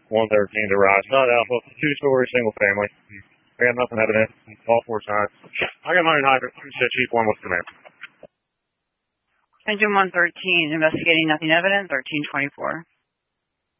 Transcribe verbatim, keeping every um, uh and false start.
one thirteen to rise. Not Alpha, two-story, single family. We got nothing evident. All four sides. I got my own hydrant. Said Chief one with command. Engine one thirteen, investigating nothing evident, thirteen twenty-four.